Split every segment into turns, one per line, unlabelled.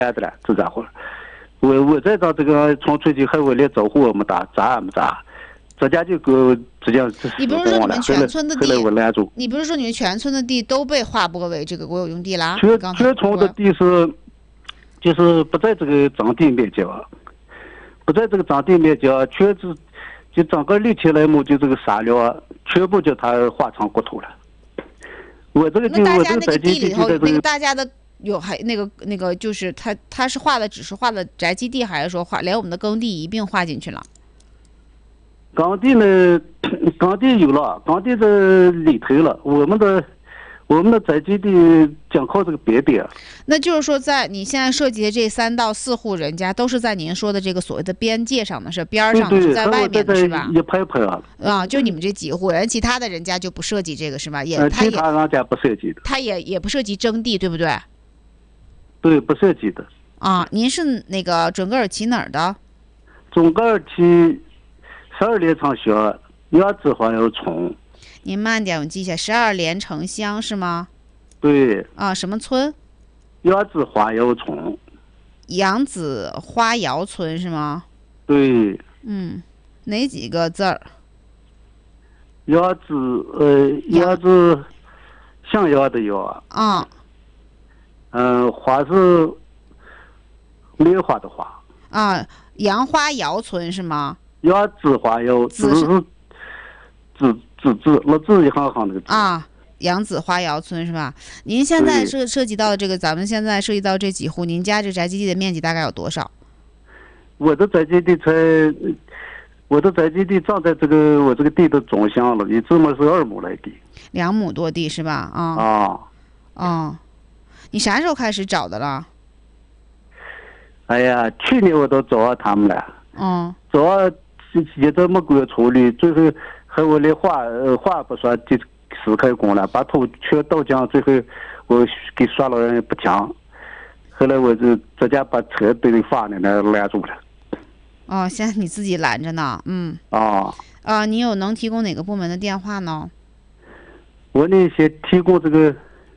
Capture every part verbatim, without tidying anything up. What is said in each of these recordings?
的了，这家伙。我我再到这个从出去还为了照顾我们大咋也没咋，这家就给我直接
你不是说你们全村的地，
后来我拦住。
你不是说你们全村的地都被划拨为这个国有用地啦？
全全村的地是，就是不在这个占地面积啊，不在这个占地面积啊，全是就整个立起来嘛，就这个沙料啊，全部叫他划成国土了。我这个地，我这个宅基地就在这
个大家的。有还那个那个就是他他是划的只是划的宅基地，还是说划连我们的耕地一并划进去了？
耕地呢，耕地有了，耕地在里头了。我们的我们的宅基地讲靠这个边边。
那就是说，在你现在涉及的这三到四户人家，都是在您说的这个所谓的边界上的，是边上的，是在外面的，是吧？
一排排啊。
啊，就你们这几户人，其他的人家就不涉及这个，是吧？也，他也
其他人家不涉及的。
他也也不涉及征地，对不对？
对，不涉及的。
啊，您是那个准格尔旗哪儿的？
准格尔旗十二连城乡杨子花窑村。
您慢点，我记一下，十二连城乡是吗？
对。
啊，什么村？
杨子花窑村。
杨子花窑村是吗？
对。
嗯，哪几个字儿？
杨子呃，杨子向阳的阳。
啊。
嗯，花是莲花的花
啊，杨花窑村是吗？
杨子花窑，子是子子字，那字一行行那个字
啊。杨子花窑村是吧？您现在涉涉及到的这个，咱们现在涉及到这几户，您家这宅基地的面积大概有多少？
我的宅基地才，我的宅基地站在这个我这个地的中心了，你这么是二亩来地。
两亩多地是吧？啊。
啊。
哦。你啥时候开始找的了？
哎呀，去年我都找到他们了。
嗯。
找到现在没管处理，最后还我连话呃话不说就死开工了，把土全倒浆，最后我给刷了人不听，后来我就直接把车都给发那那拦住了。
哦，现在你自己拦着呢，嗯。
啊。
啊，你有能提供哪个部门的电话呢？
我呢先提供这个。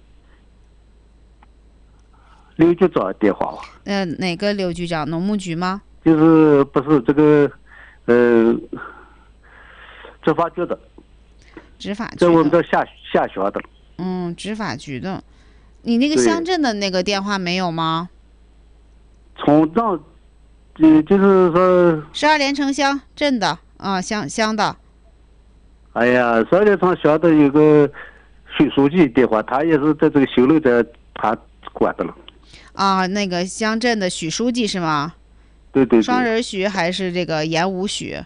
刘局长电话吧。
呃，哪个刘局长？农牧局吗？
就是不是这个，呃，执法局的。
执法局。
在我们这下下辖的。
嗯，执法局的。你那个乡镇的那个电话没有吗？
从这，呃，就是说。
十二连城乡镇的啊，乡乡的。
哎呀，十二连城乡的有个徐书记电话，他也是在这个修路在他管的了。
啊，那个乡镇的许书记是吗？
对对对。
双人许还是这个言无许？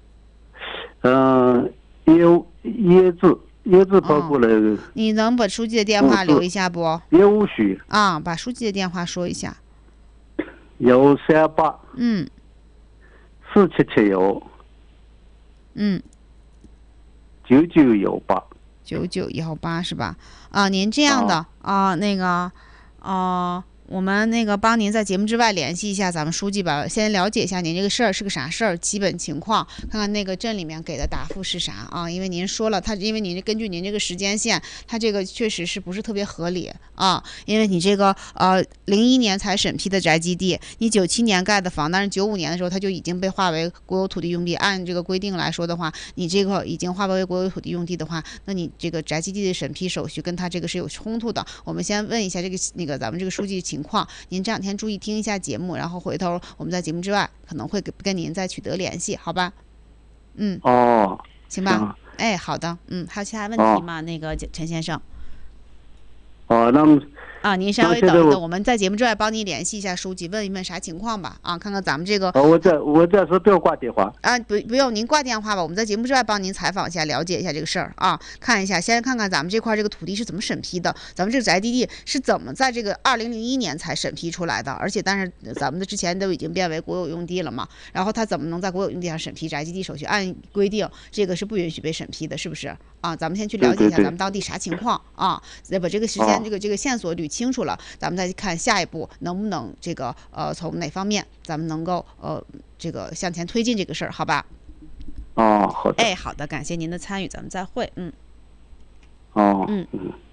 嗯，叶叶字叶字包过来、哦。
你能把书记的电话留一下不？
叶无许。
啊，把书记的电话说一下。
幺三八。
嗯。
四七七幺。
嗯。
九九幺八。
九九幺八是吧？啊，您这样的啊，啊那个啊。呃我们那个帮您在节目之外联系一下咱们书记吧，先了解一下您这个事儿是个啥事儿，基本情况，看看那个镇里面给的答复是啥啊？因为您说了，他因为您根据您这个时间线，他这个确实是不是特别合理啊？因为你这个呃零一年才审批的宅基地，你九七年盖的房，但是九五年的时候它就已经被划为国有土地用地，按这个规定来说的话，你这个已经划为国有土地用地的话，那你这个宅基地的审批手续跟他这个是有冲突的。我们先问一下这个那个咱们这个书记情况，您这两天注意听一下节目，然后回头我们在节目之外可能会跟您再取得联系，好吧？嗯。
哦。
行吧。哎，好的。嗯，还有其他问题吗？哦、那个陈先生。
哦，那么。
啊，您稍微等一等，我们在节目之外帮您联系一下书记，问一问啥情况吧。啊，看看咱们这个。
哦，我这我这是不要挂电话。
啊，不不用，您挂电话吧。我们在节目之外帮您采访一下，了解一下这个事儿啊，看一下，先看看咱们这块这个土地是怎么审批的，咱们这个宅基地是怎么在这个二零零一年才审批出来的，而且但是咱们的之前都已经变为国有用地了嘛，然后它怎么能在国有用地上审批宅基地手续？按规定，这个是不允许被审批的，是不是？啊，咱们先去了解一下咱们当地啥情况啊，再把这个时间这个这个线索捋清楚了，咱们再看下一步能不能这个呃从哪方面咱们能够呃这个向前推进这个事儿，好吧？
哦，好的。
哎，好的，感谢您的参与，咱们再会。嗯。
哦。
嗯。